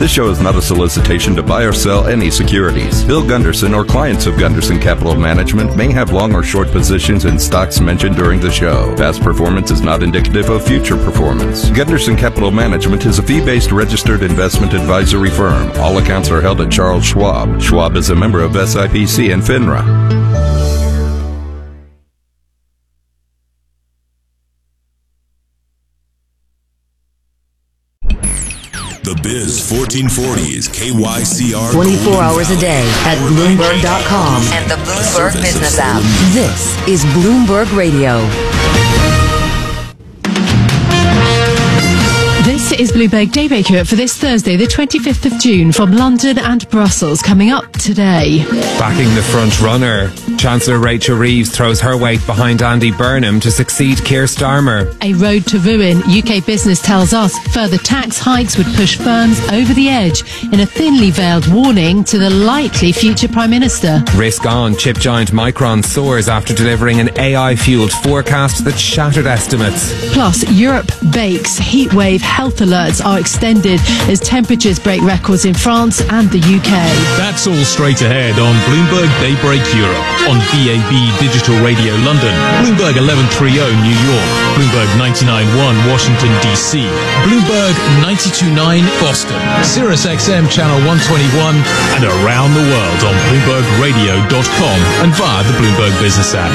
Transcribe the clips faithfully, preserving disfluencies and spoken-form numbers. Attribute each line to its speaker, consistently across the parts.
Speaker 1: This show is not a solicitation to buy or sell any securities. Bill Gunderson or clients of Gunderson Capital Management may have long or short positions in stocks mentioned during the show. Past performance is not indicative of future performance. Gunderson Capital Management is a fee-based registered investment advisory firm. All accounts are held at Charles Schwab. Schwab is a member of S I P C and FINRA.
Speaker 2: The Biz fourteen forty is K Y C R
Speaker 3: twenty-four hours a day at Bloomberg dot com and the Bloomberg Business app. This is Bloomberg Radio.
Speaker 4: This is Bloomberg Daybreak Europe for this Thursday, the twenty-fifth of June, from London and Brussels. Coming up today.
Speaker 5: Backing the front runner, Chancellor Rachel Reeves throws her weight behind Andy Burnham to succeed Keir Starmer.
Speaker 4: A road to ruin. U K Business tells us further tax hikes would push firms over the edge in a thinly veiled warning to the likely future Prime Minister.
Speaker 5: Risk on. Chip giant Micron soars after delivering an A I-fueled forecast that shattered estimates.
Speaker 4: Plus, Europe bakes. Heatwave health alerts are extended as temperatures break records in France and the U K.
Speaker 6: That's all straight ahead on Bloomberg Daybreak Europe, on D A B Digital Radio London, Bloomberg eleven thirty New York, Bloomberg ninety-nine point one Washington D C, Bloomberg ninety-two point nine Boston, Sirius X M Channel one twenty-one, and around the world on Bloomberg Radio dot com and via the Bloomberg Business app.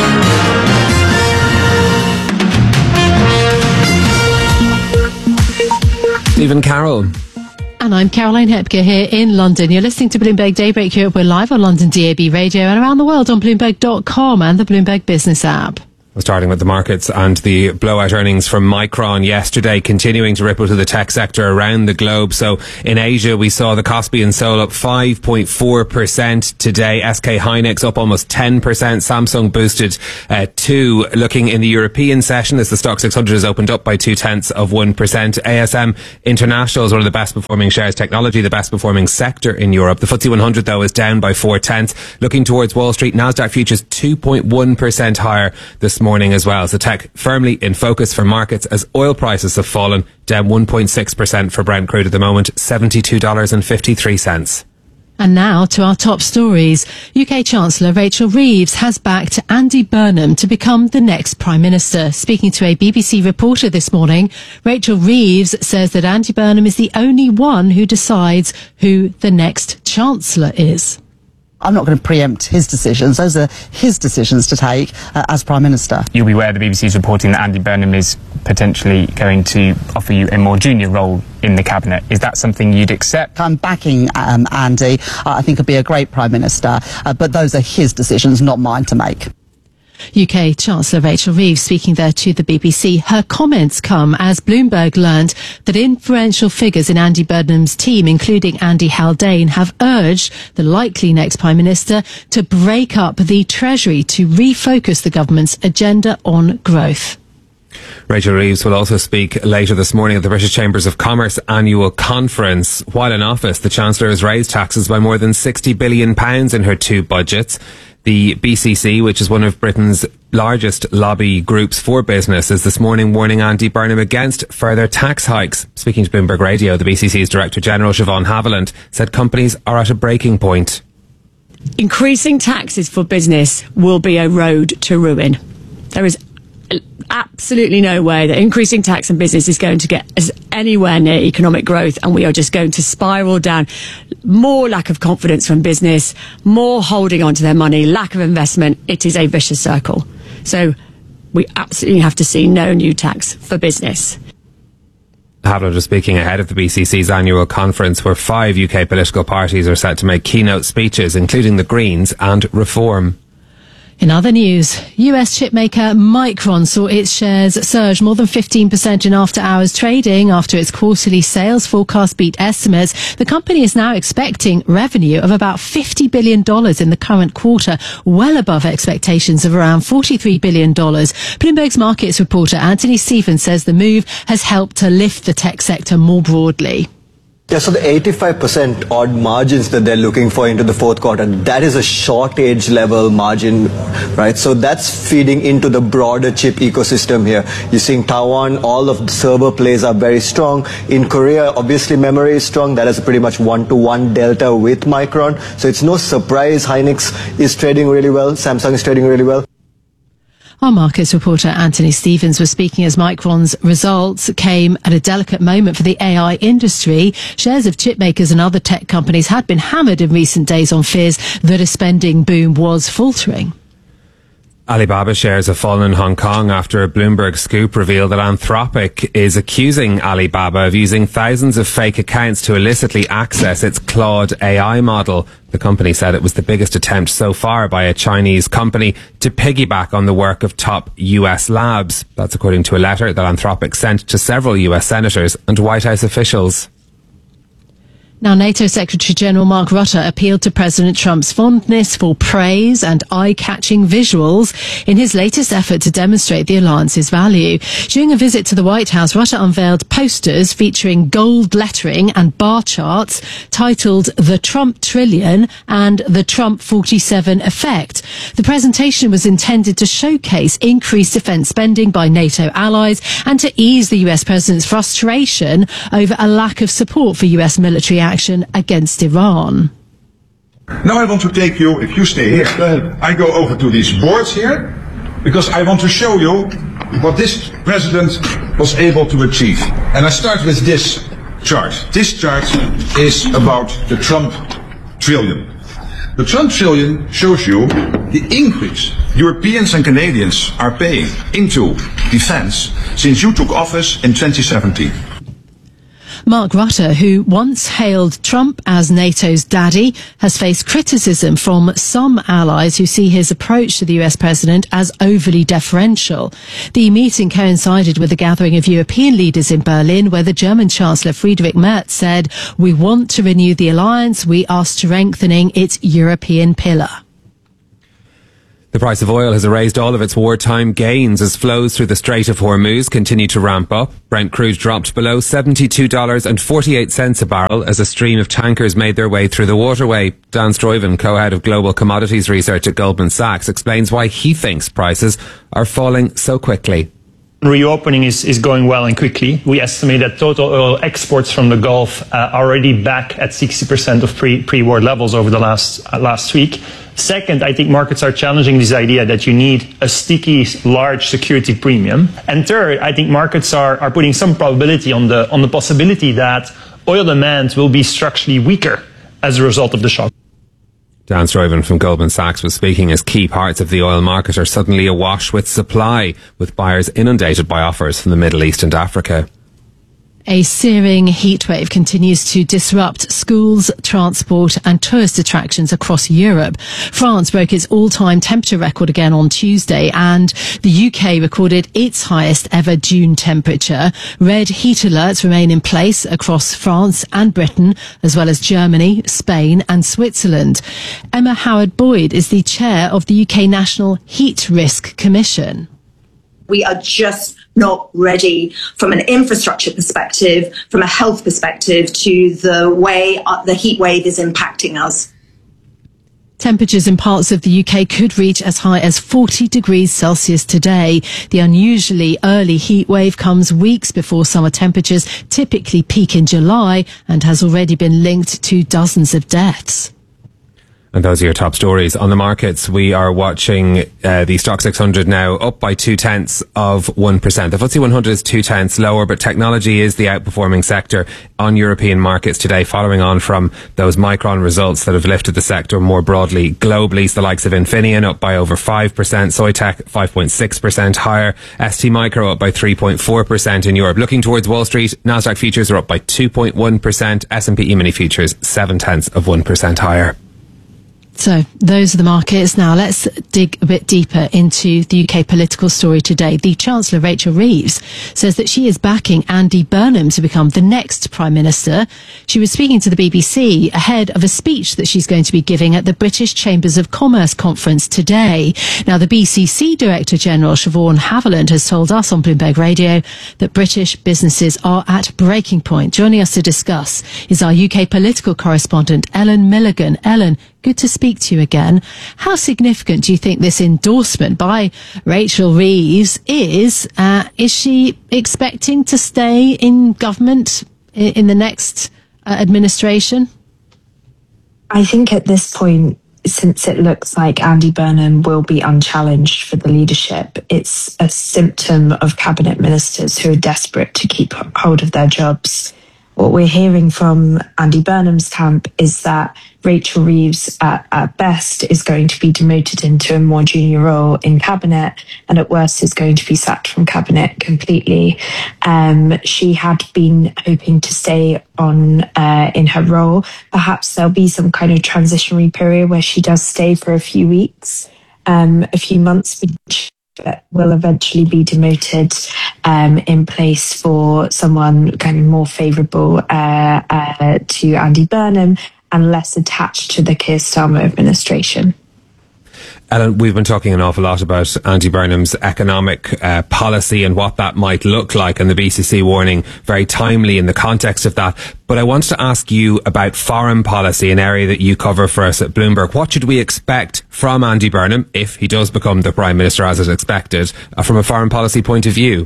Speaker 5: Stephen Carroll.
Speaker 4: And I'm Caroline Hepker here in London. You're listening to Bloomberg Daybreak Europe. We're live on London D A B Radio and around the world on Bloomberg dot com and the Bloomberg Business app.
Speaker 5: Starting with the markets and the blowout earnings from Micron yesterday, continuing to ripple to the tech sector around the globe. So in Asia, we saw the Kospi and Seoul up five point four percent today. S K Hynix up almost ten percent. Samsung boosted uh, two. Looking in the European session, as the Stock six hundred has opened up by two tenths of one percent. A S M International is one of the best performing shares. Technology, the best performing sector in Europe. The F T S E one hundred, though, is down by four tenths. Looking towards Wall Street, Nasdaq futures two point one percent higher this morning as well. So tech firmly in focus for markets as oil prices have fallen, down one point six percent for Brent crude at the moment, seventy-two dollars and fifty-three cents.
Speaker 4: And now to our top stories. U K Chancellor Rachel Reeves has backed Andy Burnham to become the next Prime Minister. Speaking to a B B C reporter this morning, Rachel Reeves says that Andy Burnham is the only one who decides who the next Chancellor is.
Speaker 7: I'm not going to preempt his decisions. Those are his decisions to take uh, as Prime Minister.
Speaker 8: You'll be aware the B B C is reporting that Andy Burnham is potentially going to offer you a more junior role in the Cabinet. Is that something you'd accept?
Speaker 7: I'm backing um, Andy. Uh, I think he'll be a great Prime Minister, uh, but those are his decisions, not mine to make.
Speaker 4: U K Chancellor Rachel Reeves speaking there to the B B C. Her comments come as Bloomberg learned that influential figures in Andy Burnham's team, including Andy Haldane, have urged the likely next Prime Minister to break up the Treasury to refocus the government's agenda on growth.
Speaker 5: Rachel Reeves will also speak later this morning at the British Chambers of Commerce annual conference. While in office, the Chancellor has raised taxes by more than sixty billion pounds in her two budgets. The B C C, which is one of Britain's largest lobby groups for business, is this morning warning Andy Burnham against further tax hikes. Speaking to Bloomberg Radio, the B C C's Director General Siobhan Haviland said companies are at a breaking point.
Speaker 9: Increasing taxes for business will be a road to ruin. There is absolutely no way that increasing tax on business is going to get us anywhere near economic growth, and we are just going to spiral down. More lack of confidence from business, more holding on to their money, lack of investment. It is a vicious circle. So we absolutely have to see no new tax for business.
Speaker 5: Haviland was speaking ahead of the B C C's annual conference, where five U K political parties are set to make keynote speeches, including the Greens and Reform.
Speaker 4: In other news, U S chipmaker Micron saw its shares surge more than fifteen percent in after-hours trading after its quarterly sales forecast beat estimates. The company is now expecting revenue of about fifty billion dollars in the current quarter, well above expectations of around forty-three billion dollars. Bloomberg's markets reporter Anthony Stevens says the move has helped to lift the tech sector more broadly.
Speaker 10: Yeah, so the eighty-five percent odd margins that they're looking for into the fourth quarter, that is a shortage level margin, right? So that's feeding into the broader chip ecosystem here. You're seeing Taiwan, all of the server plays are very strong. In Korea, obviously memory is strong. That is a pretty much one-to-one delta with Micron. So it's no surprise Hynix is trading really well. Samsung is trading really well.
Speaker 4: Our markets reporter Anthony Stevens was speaking as Micron's results came at a delicate moment for the A I industry. Shares of chip makers and other tech companies had been hammered in recent days on fears that a spending boom was faltering.
Speaker 5: Alibaba shares have fallen in Hong Kong after a Bloomberg scoop revealed that Anthropic is accusing Alibaba of using thousands of fake accounts to illicitly access its Claude A I model. The company said it was the biggest attempt so far by a Chinese company to piggyback on the work of top U S labs. That's according to a letter that Anthropic sent to several U S senators and White House officials.
Speaker 4: Now, NATO Secretary-General Mark Rutte appealed to President Trump's fondness for praise and eye-catching visuals in his latest effort to demonstrate the alliance's value. During a visit to the White House, Rutte unveiled posters featuring gold lettering and bar charts titled The Trump Trillion and The Trump forty-seven Effect. The presentation was intended to showcase increased defence spending by NATO allies and to ease the U S president's frustration over a lack of support for U S military action action against Iran.
Speaker 11: Now I want to take you, if you stay here, go I go over to these boards here, because I want to show you what this president was able to achieve. And I start with this chart. This chart is about the Trump trillion. The Trump trillion shows you the increase Europeans and Canadians are paying into defense since you took office in twenty seventeen.
Speaker 4: Mark Rutte, who once hailed Trump as NATO's daddy, has faced criticism from some allies who see his approach to the U S president as overly deferential. The meeting coincided with a gathering of European leaders in Berlin, where the German Chancellor Friedrich Merz said, "We want to renew the alliance. We are strengthening its European pillar."
Speaker 5: The price of oil has erased all of its wartime gains as flows through the Strait of Hormuz continue to ramp up. Brent crude dropped below seventy-two dollars and forty-eight cents a barrel as a stream of tankers made their way through the waterway. Dan Stuyven, co-head of global commodities research at Goldman Sachs, explains why he thinks prices are falling so quickly.
Speaker 12: Reopening is, is going well and quickly. We estimate that total oil exports from the Gulf uh, are already back at sixty percent of pre, pre-war levels over the last, uh, last week. Second, I think markets are challenging this idea that you need a sticky, large security premium. And third, I think markets are, are putting some probability on the, on the possibility that oil demand will be structurally weaker as a result of the shock.
Speaker 5: Dan Stuyven from Goldman Sachs was speaking as key parts of the oil market are suddenly awash with supply, with buyers inundated by offers from the Middle East and Africa.
Speaker 4: A searing heatwave continues to disrupt schools, transport and tourist attractions across Europe. France broke its all-time temperature record again on Tuesday, and the U K recorded its highest ever June temperature. Red heat alerts remain in place across France and Britain, as well as Germany, Spain and Switzerland. Emma Howard-Boyd is the chair of the U K National Heat Risk Commission.
Speaker 13: We are just not ready from an infrastructure perspective, from a health perspective, to the way the heat wave is impacting us.
Speaker 4: Temperatures in parts of the U K could reach as high as forty degrees Celsius today. The unusually early heat wave comes weeks before summer temperatures typically peak in July and has already been linked to dozens of deaths.
Speaker 5: And those are your top stories on the markets. We are watching uh, the Stock six hundred now up by two tenths of one percent. The F T S E one hundred is two tenths lower, but technology is the outperforming sector on European markets today, following on from those Micron results that have lifted the sector more broadly globally. So the likes of Infineon up by over five percent, Soitec five point six percent higher, S T Micro up by three point four percent in Europe. Looking towards Wall Street, Nasdaq futures are up by two point one percent, S and P E-mini futures seven tenths of one percent higher.
Speaker 4: So those are the markets. Now let's dig a bit deeper into the U K political story today. The Chancellor, Rachel Reeves, says that she is backing Andy Burnham to become the next Prime Minister. She was speaking to the B B C ahead of a speech that she's going to be giving at the British Chambers of Commerce conference today. Now the B C C Director General, Siobhan Haviland, has told us on Bloomberg Radio that British businesses are at breaking point. Joining us to discuss is our U K political correspondent, Ellen Milligan. Ellen, good to speak to you again. How significant do you think this endorsement by Rachel Reeves is? Uh, is she expecting to stay in government in, in the next uh, administration?
Speaker 14: I think at this point, since it looks like Andy Burnham will be unchallenged for the leadership, it's a symptom of cabinet ministers who are desperate to keep hold of their jobs. What we're hearing from Andy Burnham's camp is that Rachel Reeves, at, at best, is going to be demoted into a more junior role in cabinet, and at worst is going to be sacked from cabinet completely. Um, she had been hoping to stay on uh, in her role. Perhaps there'll be some kind of transitionary period where she does stay for a few weeks, um, a few months, which will eventually be demoted um, in place for someone kind of more favourable uh, uh, to Andy Burnham and less attached to the Keir Starmer administration.
Speaker 5: Ellen, we've been talking an awful lot about Andy Burnham's economic uh, policy and what that might look like, and the B C C warning very timely in the context of that. But I wanted to ask you about foreign policy, an area that you cover for us at Bloomberg. What should we expect from Andy Burnham, if he does become the Prime Minister as is expected, uh, from a foreign policy point of view?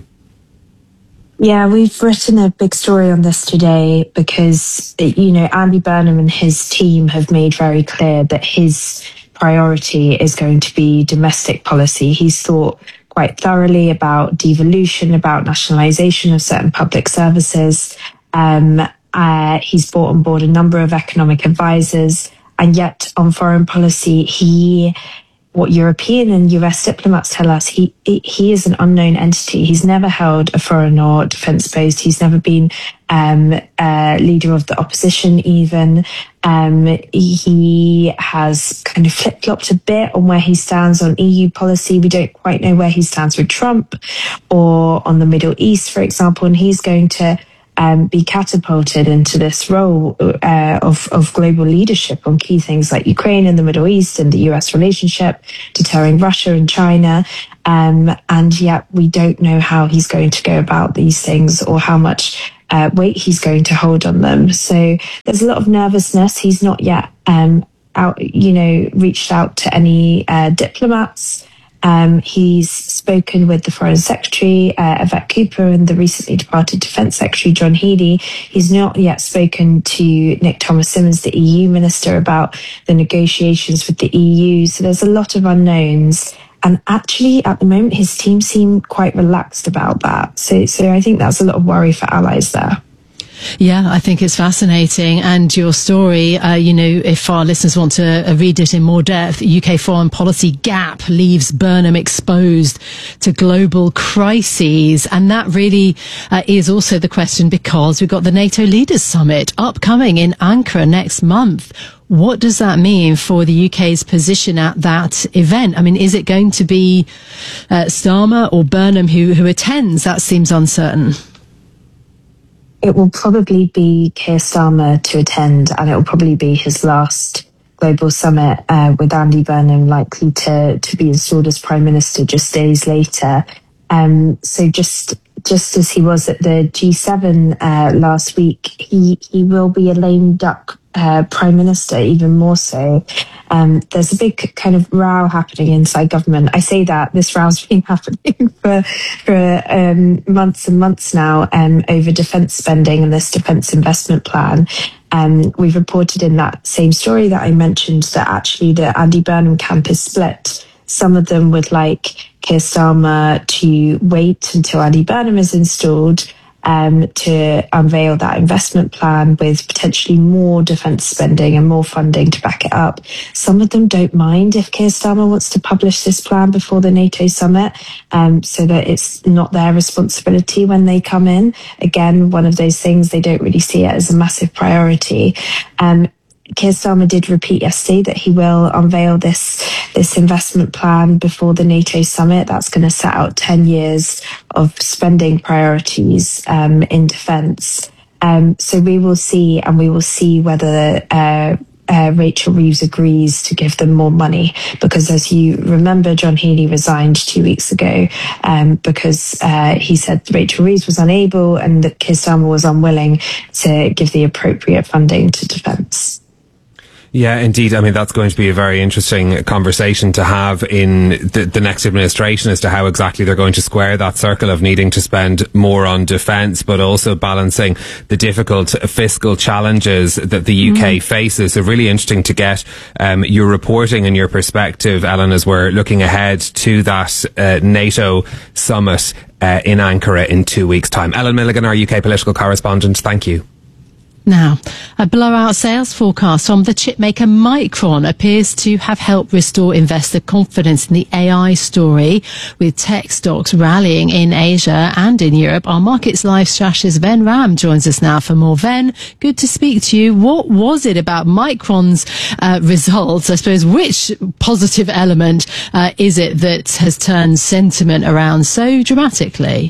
Speaker 14: Yeah, we've written a big story on this today because, you know, Andy Burnham and his team have made very clear that his priority is going to be domestic policy. He's thought quite thoroughly about devolution, about nationalisation of certain public services. Um, uh, he's brought on board a number of economic advisors, and yet on foreign policy, he, what European and U S diplomats tell us, he he is an unknown entity. He's never held a foreign or defence post. He's never been um, uh, leader of the opposition even. Um, he has kind of flip-flopped a bit on where he stands on E U policy. We don't quite know where he stands with Trump or on the Middle East, for example, and he's going to Um, be catapulted into this role uh, of, of global leadership on key things like Ukraine and the Middle East and the U S relationship, deterring Russia and China. Um, and yet we don't know how he's going to go about these things or how much uh, weight he's going to hold on them. So there's a lot of nervousness. He's not yet um, out, you know, reached out to any uh, diplomats. Um, he's spoken with the Foreign Secretary, uh, Yvette Cooper, and the recently departed Defence Secretary, John Healey. He's not yet spoken to Nick Thomas-Symonds, the E U Minister, about the negotiations with the E U. So there's a lot of unknowns. And actually, at the moment, his team seem quite relaxed about that. So, so I think that's a lot of worry for allies there.
Speaker 4: Yeah, I think it's fascinating. And your story, uh, you know, if our listeners want to uh, read it in more depth, U K foreign policy gap leaves Burnham exposed to global crises. And that really uh, is also the question, because we've got the NATO Leaders Summit upcoming in Ankara next month. What does that mean for the U K's position at that event? I mean, is it going to be uh, Starmer or Burnham who, who attends? That seems uncertain.
Speaker 14: It will probably be Keir Starmer to attend, and it will probably be his last global summit, uh, with Andy Burnham likely to, to be installed as Prime Minister just days later. Um, so just just as he was at the G seven uh, last week, he, he will be a lame duck uh, Prime Minister, even more so. Um, there's a big kind of row happening inside government. I say that this row's been happening for for um, months and months now um, over defence spending and this defence investment plan. Um, we've reported in that same story that I mentioned that actually the Andy Burnham camp is split. Some of them would like Keir Starmer to wait until Andy Burnham is installed um, to unveil that investment plan with potentially more defence spending and more funding to back it up. Some of them don't mind if Keir Starmer wants to publish this plan before the NATO summit, um, so that it's not their responsibility when they come in. Again, one of those things, they don't really see it as a massive priority. Um, Keir Starmer did repeat yesterday that he will unveil this this investment plan before the NATO summit. That's going to set out ten years of spending priorities um, in defence. Um, so we will see, and we will see whether uh, uh, Rachel Reeves agrees to give them more money. Because as you remember, John Healey resigned two weeks ago um, because uh, he said Rachel Reeves was unable and that Keir Starmer was unwilling to give the appropriate funding to defence.
Speaker 5: Yeah, indeed. I mean, that's going to be a very interesting conversation to have in the, the next administration as to how exactly they're going to square that circle of needing to spend more on defence, but also balancing the difficult fiscal challenges that the U K mm. faces. So really interesting to get um, your reporting and your perspective, Ellen, as we're looking ahead to that uh, NATO summit uh, in Ankara in two weeks' time. Ellen Milligan, our U K political correspondent, thank you.
Speaker 4: Now, a blowout sales forecast from the chipmaker Micron appears to have helped restore investor confidence in the A I story, with tech stocks rallying in Asia and in Europe. Our Markets Live strategist Ven Ram joins us now for more. Ven, good to speak to you. What was it about Micron's uh, results? I suppose, which positive element uh, is it that has turned sentiment around so dramatically?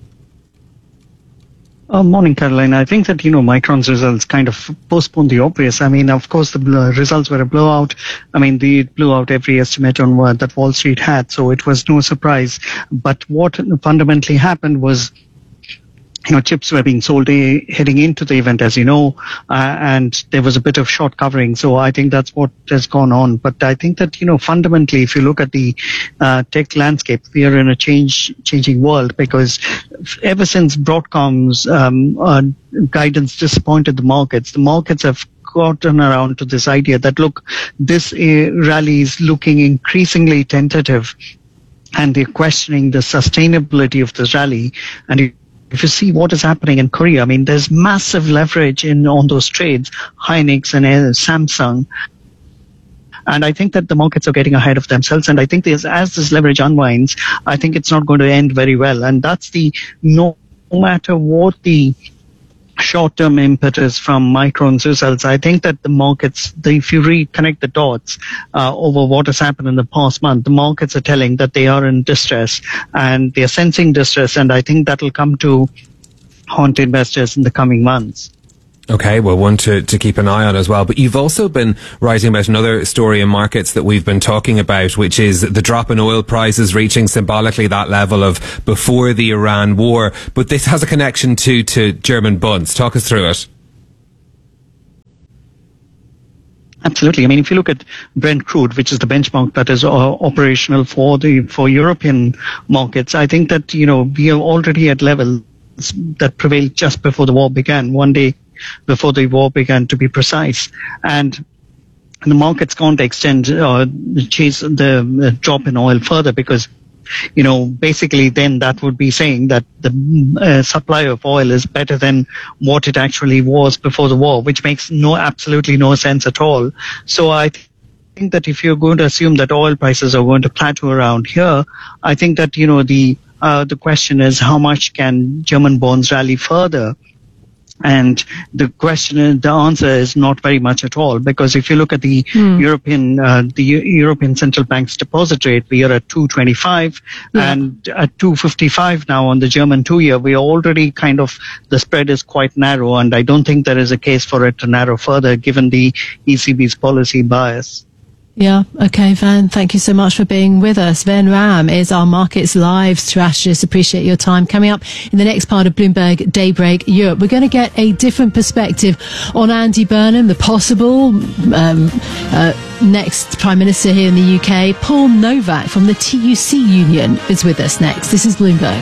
Speaker 15: Uh, morning, Caroline. I think that, you know, Micron's results kind of postponed the obvious. I mean, of course, the bl- results were a blowout. I mean, they blew out every estimate on what that Wall Street had, so it was no surprise. But what fundamentally happened was, you know, chips were being sold a, heading into the event, as you know, uh, and there was a bit of short covering. So I think that's what has gone on. But I think that, you know, fundamentally, if you look at the uh, tech landscape, we are in a change, changing world, because ever since Broadcom's um, uh, guidance disappointed the markets, the markets have gotten around to this idea that, look, this uh, rally is looking increasingly tentative, and they're questioning the sustainability of this rally. And it, if you see what is happening in Korea, I mean, there's massive leverage in on those trades, Hynix and uh, Samsung. And I think that the markets are getting ahead of themselves. And I think there's, as this leverage unwinds, I think it's not going to end very well. And that's the, no matter what the short-term impetus from Micron's results, I think that the markets, the, if you reconnect the dots uh, over what has happened in the past month, the markets are telling that they are in distress, and they are sensing distress, and I think that will come to haunt investors in the coming months.
Speaker 5: Okay, well, one to, to keep an eye on as well. But you've also been writing about another story in markets that we've been talking about, which is the drop in oil prices reaching symbolically that level of before the Iran war. But this has a connection to, to German bonds. Talk us through it.
Speaker 15: Absolutely. I mean, if you look at Brent crude, which is the benchmark that is uh, operational for the for European markets, I think that, you know, we are already at levels that prevailed just before the war began, one day before the war began, to be precise. And the markets can't extend, uh, chase the uh, drop in oil further, because, you know, basically then that would be saying that the uh, supply of oil is better than what it actually was before the war, which makes no, absolutely no sense at all. So I th- think that if you're going to assume that oil prices are going to plateau around here, I think that, you know, the, uh, the question is how much can German bonds rally further? And the question is, the answer is not very much at all, because if you look at the mm. European, uh, the U- European Central Bank's deposit rate, we are at two twenty-five, yeah. and at two fifty-five now on the German two-year. We are already kind of, the spread is quite narrow, and I don't think there is a case for it to narrow further given the E C B's policy bias.
Speaker 4: Yeah. Okay, Ven, thank you so much for being with us. Ven Ram is our Markets Live strategist. Appreciate your time. Coming up in the next part of Bloomberg Daybreak Europe, we're going to get a different perspective on Andy Burnham, the possible um, uh, next Prime Minister here in the U K. Paul Novak from the T U C Union is with us next. This is Bloomberg.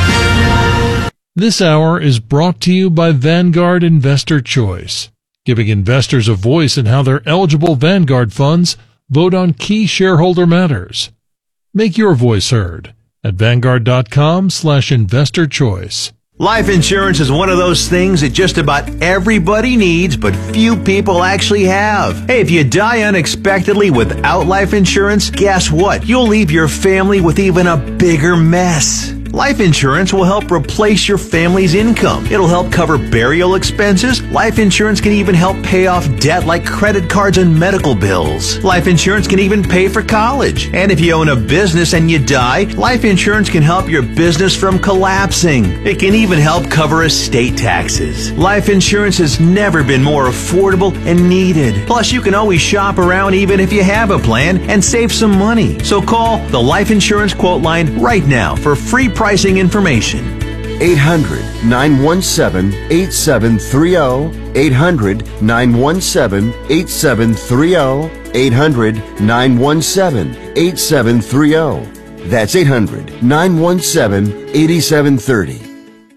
Speaker 16: This hour is brought to you by Vanguard Investor Choice, giving investors a voice in how their eligible Vanguard funds vote on key shareholder matters. Make your voice heard at Vanguard.com slash investor choice.
Speaker 17: Life insurance is one of those things that just about everybody needs, but few people actually have. Hey, if you die unexpectedly without life insurance, guess what? You'll leave your family with even a bigger mess. Life insurance will help replace your family's income. It'll help cover burial expenses. Life insurance can even help pay off debt like credit cards and medical bills. Life insurance can even pay for college. And if you own a business and you die, life insurance can help your business from collapsing. It can even help cover estate taxes. Life insurance has never been more affordable and needed. Plus, you can always shop around even if you have a plan and save some money. So call the Life Insurance Quote Line right now for free pricing information.
Speaker 18: eight hundred, nine one seven, eight seven three zero. eight hundred, nine one seven, eight seven three zero. eight hundred, nine one seven, eight seven three zero. That's eight hundred, nine one seven, eight seven three zero.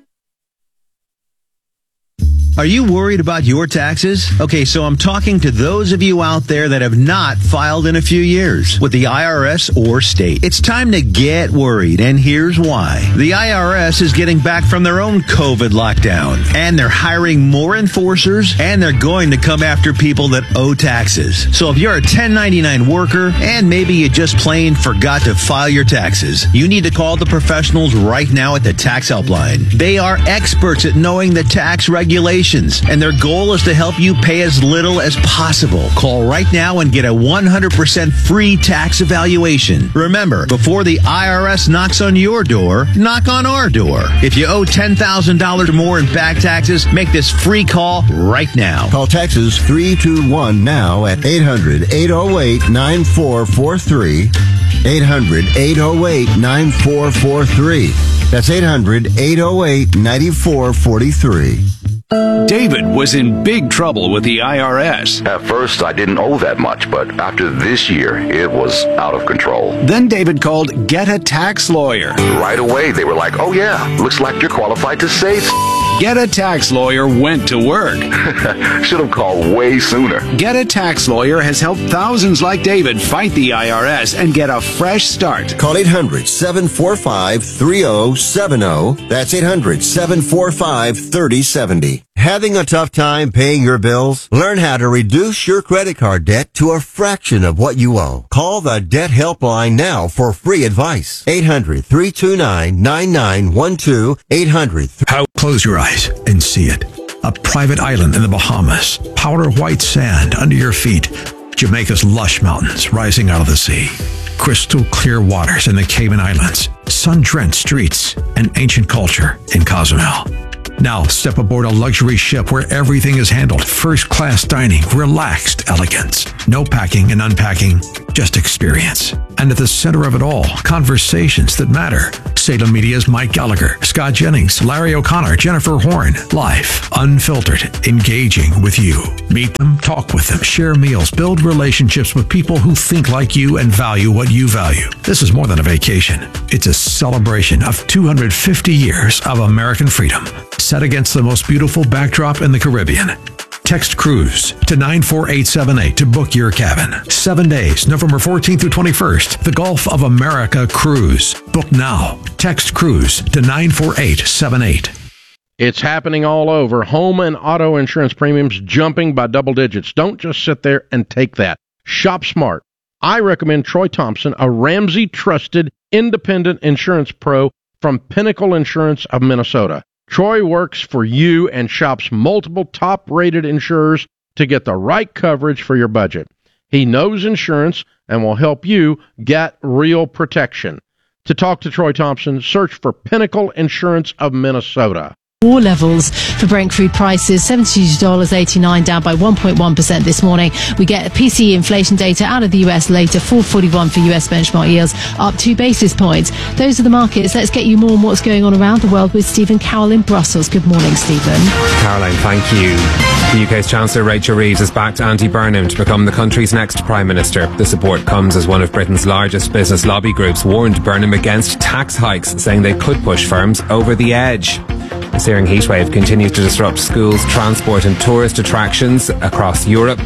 Speaker 17: Are you worried about your taxes? Okay, so I'm talking to those of you out there that have not filed in a few years with the I R S or state. It's time to get worried, and here's why. The I R S is getting back from their own COVID lockdown, and they're hiring more enforcers, and they're going to come after people that owe taxes. So if you're a ten ninety-nine worker, and maybe you just plain forgot to file your taxes, you need to call the professionals right now at the Tax Helpline. They are experts at knowing the tax regulations, and their goal is to help you pay as little as possible. Call right now and get a one hundred percent free tax evaluation. Remember, before the I R S knocks on your door, knock on our door. If you owe ten thousand dollars or more in back taxes, make this free call right now.
Speaker 18: Call Texas three two one now at eight hundred, eight oh eight, nine four four three. eight hundred, eight oh eight, nine four four three. That's eight hundred, eight oh eight, nine four four three.
Speaker 19: David was in big trouble with the I R S.
Speaker 20: At first, I didn't owe that much, but after this year, it was out of control.
Speaker 19: Then David called Get a Tax Lawyer.
Speaker 20: Right away, they were like, oh yeah, looks like you're qualified to save.
Speaker 19: Get a Tax Lawyer went to work.
Speaker 20: Should have called way sooner.
Speaker 19: Get a Tax Lawyer has helped thousands like David fight the I R S and get a fresh start.
Speaker 18: Call eight hundred, seven four five, three oh seven oh. That's eight hundred, seven four five, three oh seven oh. Having a tough time paying your bills? Learn how to reduce your credit card debt to a fraction of what you owe. Call the Debt Helpline now for free advice. eight hundred, three two nine, nine nine one two. eight hundred.
Speaker 21: How? Close your eyes and see it. A private island in the Bahamas. Powder white sand under your feet. Jamaica's lush mountains rising out of the sea. Crystal clear waters in the Cayman Islands. Sun-drenched streets and ancient culture in Cozumel. Now step aboard a luxury ship where everything is handled. First-class dining, relaxed elegance. No packing and unpacking, just experience. And at the center of it all, conversations that matter. Salem Media's Mike Gallagher, Scott Jennings, Larry O'Connor, Jennifer Horn. Life, unfiltered, engaging with you. Meet them, talk with them, share meals, build relationships with people who think like you and value what you value. This is more than a vacation. It's a celebration of two hundred fifty years of American freedom, set against the most beautiful backdrop in the Caribbean. Text Cruise to nine four eight seven eight to book your cabin. Seven days, November fourteenth through twenty-first. The Gulf of America Cruise. Book now. Text Cruise to nine four eight seven eight.
Speaker 22: It's happening all over. Home and auto insurance premiums jumping by double digits. Don't just sit there and take that. Shop smart. I recommend Troy Thompson, a Ramsey trusted independent insurance pro from Pinnacle Insurance of Minnesota. Troy works for you and shops multiple top-rated insurers to get the right coverage for your budget. He knows insurance and will help you get real protection. To talk to Troy Thompson, search for Pinnacle Insurance of Minnesota.
Speaker 4: War levels for Brent crude prices, seventy-two dollars and eighty-nine cents, down by one point one percent this morning. We get P C E inflation data out of the U S later, four forty-one for U S benchmark yields, up two basis points. Those are the markets. Let's get you more on what's going on around the world with Stephen Cowell in Brussels. Good morning, Stephen.
Speaker 5: Caroline, thank you. The U K's Chancellor Rachel Reeves has backed Andy Burnham to become the country's next Prime Minister. The support comes as one of Britain's largest business lobby groups warned Burnham against tax hikes, saying they could push firms over the edge. The searing heatwave continues to disrupt schools, transport and tourist attractions across Europe.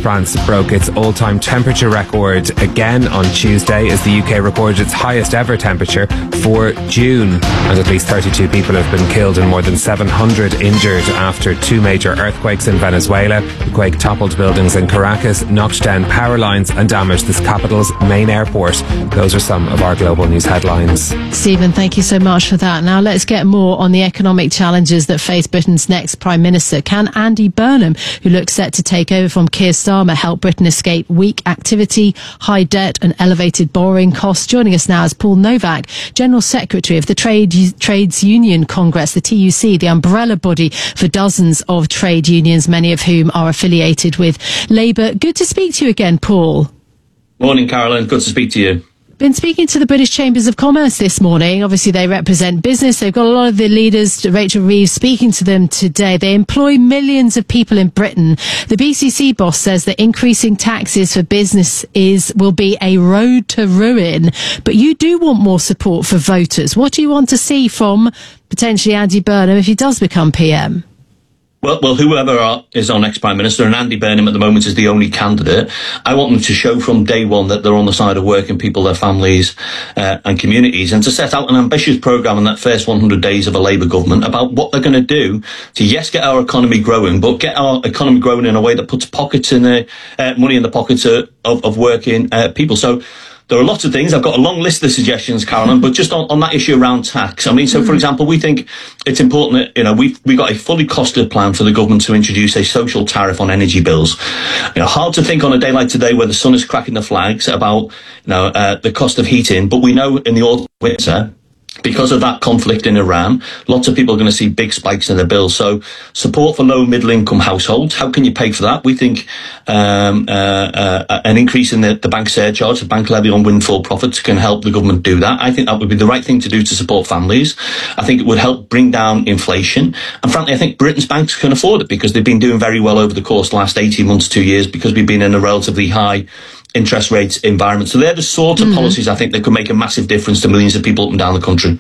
Speaker 5: France broke its all-time temperature record again on Tuesday as the U K recorded its highest ever temperature for June. And at least thirty-two people have been killed and more than seven hundred injured after two major earthquakes in Venezuela. The quake toppled buildings in Caracas, knocked down power lines and damaged the capital's main airport. Those are some of our global news headlines.
Speaker 4: Stephen, thank you so much for that. Now let's get more on the economic challenges that face Britain's next Prime Minister. Can Andy Burnham, who looks set to take over from Keir Starmer, help Britain escape weak activity, high debt and elevated borrowing costs? Joining us now is Paul Novak, General Secretary of the Trade Trades Union Congress, the T U C, the umbrella body for dozens of trade unions, many of whom are affiliated with Labour. Good to speak to you again, Paul.
Speaker 1: Morning, Carolyn. Good to speak to you.
Speaker 4: Been speaking to the British Chambers of Commerce this morning. Obviously, they represent business. They've got a lot of the leaders, Rachel Reeves, speaking to them today. They employ millions of people in Britain. The B C C boss says that increasing taxes for business is will be a road to ruin. But you do want more support for voters. What do you want to see from potentially Andy Burnham if he does become P M?
Speaker 1: Well, well, whoever are, is our next Prime Minister, and Andy Burnham at the moment is the only candidate, I want them to show from day one that they're on the side of working people, their families uh, and communities, and to set out an ambitious programme in that first one hundred days of a Labour government about what they're going to do to, yes, get our economy growing, but get our economy growing in a way that puts pockets in the, uh, money in the pockets of, of, of working uh, people. So there are lots of things. I've got a long list of suggestions, Carolyn, but just on, on that issue around tax. I mean, so for example, we think it's important that, you know, we've, we got a fully costed plan for the government to introduce a social tariff on energy bills. You know, hard to think on a day like today where the sun is cracking the flags about, you know, uh, the cost of heating, but we know in the autumn winter, because of that conflict in Iran, lots of people are going to see big spikes in their bills. So support for low and middle income households. How can you pay for that? We think um, uh, uh, an increase in the, the bank surcharge, the bank levy on windfall profits can help the government do that. I think that would be the right thing to do to support families. I think it would help bring down inflation. And frankly, I think Britain's banks can afford it because they've been doing very well over the course of the last eighteen months, two years, because we've been in a relatively high interest rates environment. So they're the sort of mm. policies I think that could make a massive difference to millions of people up and down the country.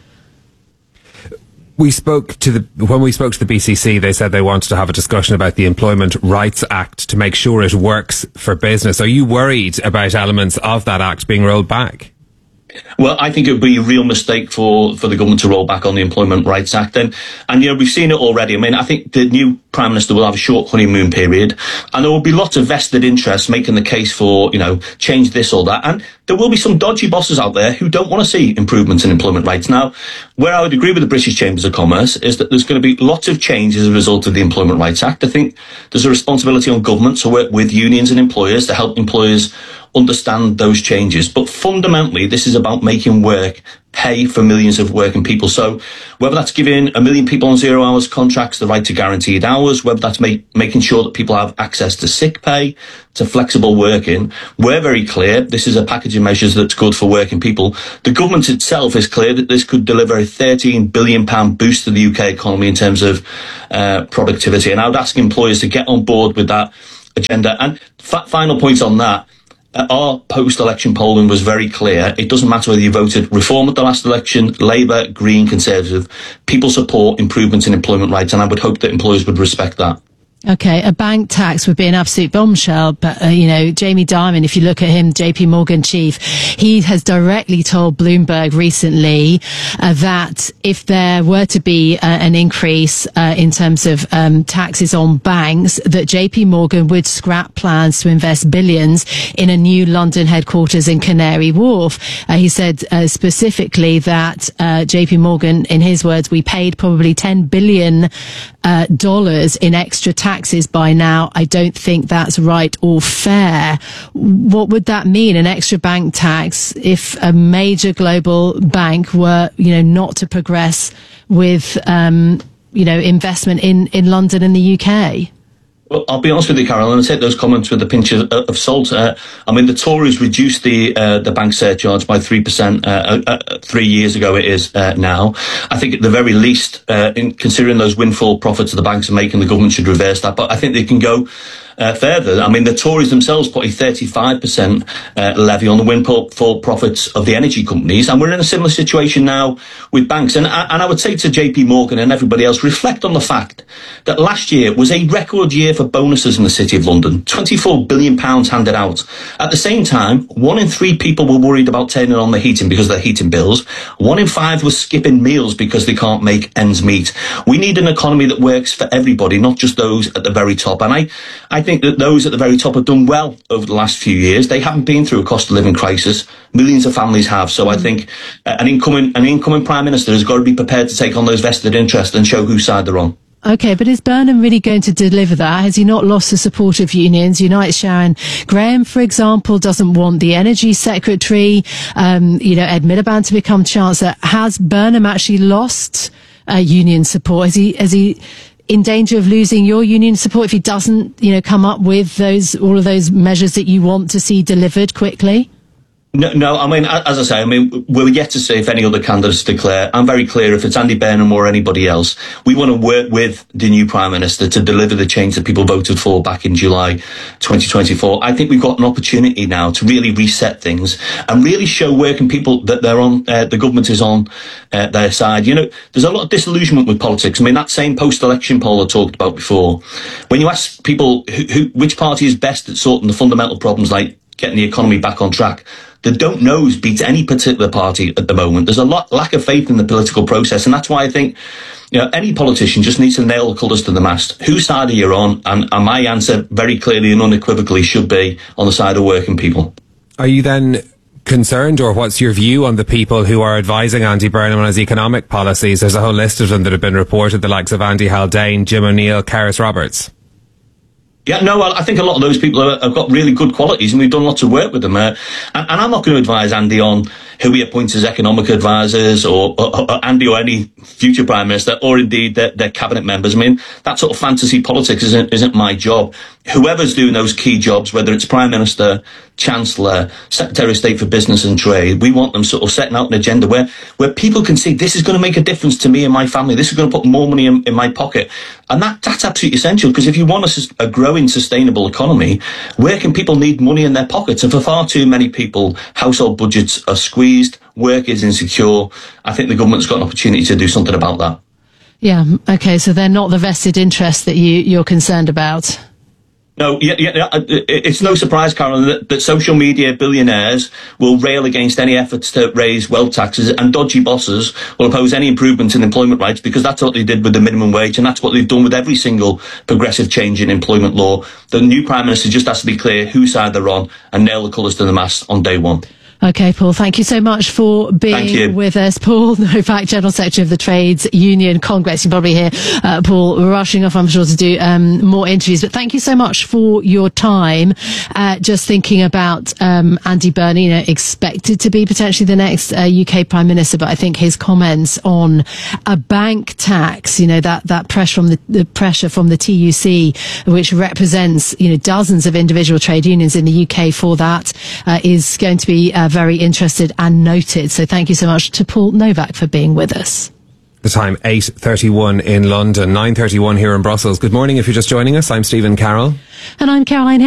Speaker 5: We spoke to the, when we spoke to the B C C, they said they wanted to have a discussion about the Employment Rights Act to make sure it works for business. Are you worried about elements of that act being rolled back?
Speaker 1: Well, I think it would be a real mistake for, for the government to roll back on the Employment Rights Act. And, and, you know, we've seen it already. I mean, I think the new Prime Minister will have a short honeymoon period, and there will be lots of vested interests making the case for, you know, change this or that. And there will be some dodgy bosses out there who don't want to see improvements in employment rights. Now, where I would agree with the British Chambers of Commerce is that there's going to be lots of change as a result of the Employment Rights Act. I think there's a responsibility on government to work with unions and employers to help employers understand those changes. But fundamentally, this is about making work pay for millions of working people. So whether that's giving a million people on zero hours contracts the right to guaranteed hours, whether that's make, making sure that people have access to sick pay, to flexible working, we're very clear this is a package of measures that's good for working people. The government itself is clear that this could deliver a thirteen billion pounds boost to the U K economy in terms of uh, productivity. And I would ask employers to get on board with that agenda. And f- final point on that, Uh, our post-election polling was very clear. It doesn't matter whether you voted Reform at the last election, Labour, Green, Conservative. People support improvements in employment rights, and I would hope that employers would respect that.
Speaker 4: Okay, a bank tax would be an absolute bombshell, but, uh, you know, Jamie Dimon, if you look at him, J P Morgan chief, he has directly told Bloomberg recently uh, that if there were to be uh, an increase uh, in terms of um, taxes on banks, that J P Morgan would scrap plans to invest billions in a new London headquarters in Canary Wharf. Uh, he said uh, specifically that uh, J P Morgan, in his words, we paid probably ten billion uh, dollars in extra tax taxes by now. I don't think that's right or fair. What would that mean, an extra bank tax, if a major global bank were, you know, not to progress with, um, you know, investment in, in London and the U K?
Speaker 1: Well, I'll be honest with you, Carol, and I take those comments with a pinch of, of salt. Uh, I mean, the Tories reduced the uh, the bank surcharge by three percent uh, uh, three years ago. It is uh, now. I think at the very least, uh, in considering those windfall profits the banks are making, the government should reverse that. But I think they can go uh, further, I mean, the Tories themselves put a thirty-five percent uh, levy on the windfall profits of the energy companies, and we're in a similar situation now with banks. And, and I would say to J P Morgan and everybody else, reflect on the fact that last year was a record year for bonuses in the City of London. twenty-four billion pounds handed out. At the same time, one in three people were worried about turning on the heating because of their heating bills. One in five was skipping meals because they can't make ends meet. We need an economy that works for everybody, not just those at the very top. And I, I think that those at the very top have done well over the last few years. They haven't been through a cost of living crisis. Millions of families have. So I think uh, an incoming an incoming Prime Minister has got to be prepared to take on those vested interests and show whose side they're on.
Speaker 4: Okay, but is Burnham really going to deliver that? Has he not lost the support of unions? Unite Sharon Graham, for example, doesn't want the energy secretary, um, you know, Ed Miliband to become chancellor. Has Burnham actually lost uh, union support? Is he, is he in danger of losing your union support if he doesn't, you know, come up with those, all of those measures that you want to see delivered quickly?
Speaker 1: No, no, I mean, as I say, I mean, we're yet to see if any other candidates declare. I'm very clear, if it's Andy Burnham or anybody else, we want to work with the new Prime Minister to deliver the change that people voted for back in July twenty twenty-four. I think we've got an opportunity now to really reset things and really show working people that they're on, uh, the government is on uh, their side. You know, there's a lot of disillusionment with politics. I mean, that same post-election poll I talked about before, when you ask people who, who, which party is best at sorting the fundamental problems like getting the economy back on track, the don't knows beats any particular party at the moment. There's a lot lack of faith in the political process, and that's why I think, you know, any politician just needs to nail the colours to the mast. Whose side are you on? And, and my answer very clearly and unequivocally should be on the side of working people.
Speaker 5: Are you then concerned, or what's your view on the people who are advising Andy Burnham on his economic policies? There's a whole list of them that have been reported, the likes of Andy Haldane, Jim O'Neill, Karis Roberts.
Speaker 1: Yeah, no, I think a lot of those people are, have got really good qualities, and we've done lots of work with them. Uh, and, and I'm not going to advise Andy on who he appoints as economic advisors, or, or, or Andy or any future Prime Minister, or indeed their, their cabinet members. I mean, that sort of fantasy politics isn't, isn't my job. Whoever's doing those key jobs, whether it's Prime Minister, Chancellor, Secretary of State for Business and Trade, we want them sort of setting out an agenda where, where people can see this is going to make a difference to me and my family. This is going to put more money in, in my pocket. And that, that's absolutely essential, because if you want a, a growing, sustainable economy, working people need money in their pockets. And for far too many people, household budgets are squeezed, work is insecure. I think the government's got an opportunity to do something about that.
Speaker 4: Yeah, okay, so they're not the vested interests that you, you're concerned about.
Speaker 1: No, yeah, yeah, it's no surprise, Carolyn, that, that social media billionaires will rail against any efforts to raise wealth taxes, and dodgy bosses will oppose any improvements in employment rights, because that's what they did with the minimum wage, and that's what they've done with every single progressive change in employment law. The new Prime Minister just has to be clear whose side they're on and nail the colours to the mast on day one.
Speaker 4: Okay, Paul, thank you so much for being with us. Paul Novak, General Secretary of the Trades Union Congress. You probably hear uh, Paul rushing off, I'm sure, to do um, more interviews. But thank you so much for your time. Uh, just thinking about um, Andy Burnham, you know, expected to be potentially the next uh, U K Prime Minister, but I think his comments on a bank tax, you know, that, that pressure from the, the pressure from the T U C, which represents, you know, dozens of individual trade unions in the U K for that, uh, is going to be uh, very interested and noted. So thank you so much to Paul Novak for being with us.
Speaker 5: The time, eight thirty-one in London, nine thirty-one here in Brussels. Good morning if you're just joining us. I'm Stephen Carroll.
Speaker 4: And I'm Caroline